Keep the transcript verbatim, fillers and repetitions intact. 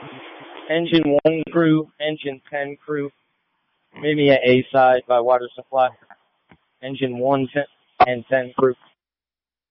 Engine one crew, engine ten crew, maybe an A side by Water Supply. Engine one and ten crew.